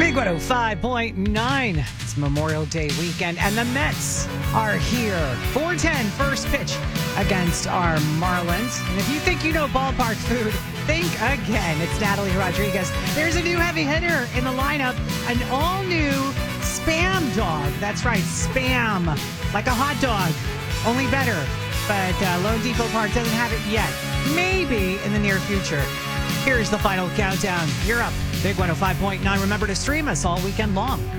Big 105.9. It's Memorial Day weekend, and the Mets are here. 4:10 first pitch against our Marlins. And if you think you know ballpark food, think again. It's Natalie Rodriguez. There's a new heavy hitter in the lineup, an all-new Spam dog. That's right, Spam. Like a hot dog, only better. But Lone Depot Park doesn't have it yet. Maybe in the near future. Here's the final countdown. You're up. Big 105.9. Remember to stream us all weekend long.